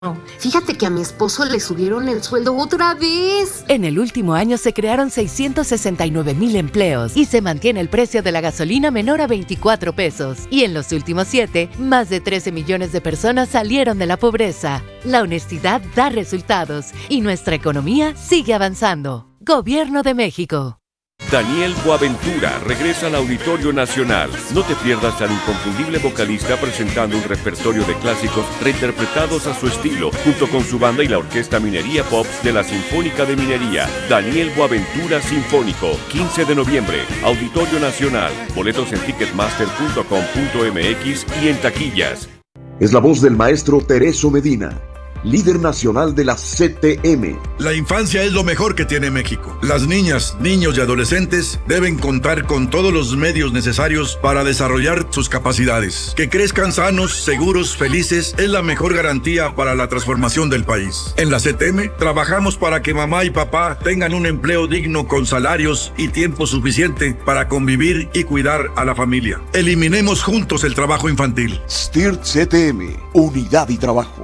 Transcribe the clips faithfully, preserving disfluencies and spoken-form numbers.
Fíjate que a mi esposo le subieron el sueldo otra vez. En el último año se crearon seiscientos sesenta y nueve mil empleos y se mantiene el precio de la gasolina menor a veinticuatro pesos. Y en los últimos siete, más de trece millones de personas salieron de la pobreza. La honestidad da resultados y nuestra economía sigue avanzando. Gobierno de México. Daniel Boaventura regresa al Auditorio Nacional. No te pierdas al inconfundible vocalista presentando un repertorio de clásicos reinterpretados a su estilo, junto con su banda y la Orquesta Minería Pops de la Sinfónica de Minería. Daniel Boaventura Sinfónico, quince de noviembre, Auditorio Nacional. Boletos en ticketmaster punto com punto m x y en taquillas. Es la voz del maestro Tereso Medina, líder nacional de la C T M. La infancia es lo mejor que tiene México. Las niñas, niños y adolescentes deben contar con todos los medios necesarios para desarrollar sus capacidades. Que crezcan sanos, seguros, felices es la mejor garantía para la transformación del país. En la C T M trabajamos para que mamá y papá tengan un empleo digno con salarios y tiempo suficiente para convivir y cuidar a la familia. Eliminemos juntos el trabajo infantil. S T I R T C T M, unidad y trabajo.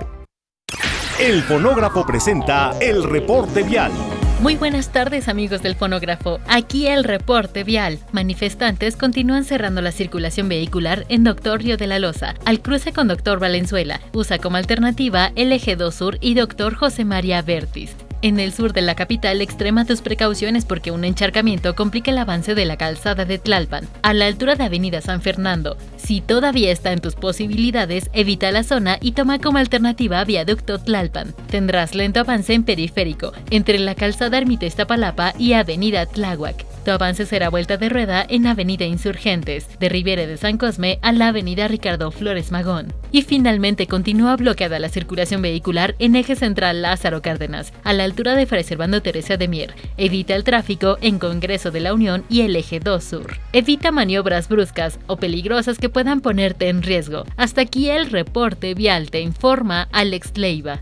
El Fonógrafo presenta el reporte vial. Muy buenas tardes, amigos del Fonógrafo. Aquí el reporte vial. Manifestantes continúan cerrando la circulación vehicular en Doctor Río de la Loza, al cruce con Doctor Valenzuela. Usa como alternativa el Eje dos Sur y Doctor José María Vértiz. En el sur de la capital, extrema tus precauciones porque un encharcamiento complica el avance de la calzada de Tlalpan, a la altura de Avenida San Fernando. Si todavía está en tus posibilidades, evita la zona y toma como alternativa Viaducto Tlalpan. Tendrás lento avance en periférico, entre la calzada Ermita Iztapalapa y Avenida Tláhuac. Tu avance será vuelta de rueda en Avenida Insurgentes, de Riviera de San Cosme a la Avenida Ricardo Flores Magón. Y finalmente continúa bloqueada la circulación vehicular en Eje Central Lázaro Cárdenas, a la altura de Fray Servando Teresa de Mier. Evita el tráfico en Congreso de la Unión y el Eje dos Sur. Evita maniobras bruscas o peligrosas que puedan ponerte en riesgo. Hasta aquí el reporte vial, te informa Alex Leiva.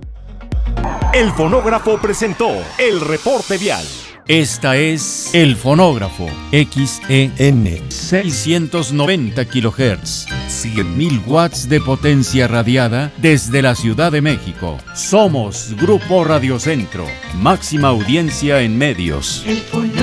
El Fonógrafo presentó el reporte vial. Esta es El Fonógrafo, X E N, seiscientos noventa kilohertz, cien mil watts de potencia radiada desde la Ciudad de México. Somos Grupo Radio Centro, máxima audiencia en medios. El Fonógrafo.